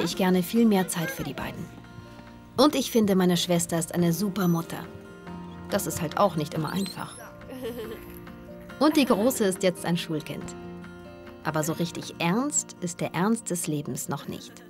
ich gerne viel mehr Zeit für die beiden. Und ich finde, meine Schwester ist eine super Mutter. Das ist halt auch nicht immer einfach. Und die Große ist jetzt ein Schulkind. Aber so richtig ernst ist der Ernst des Lebens noch nicht.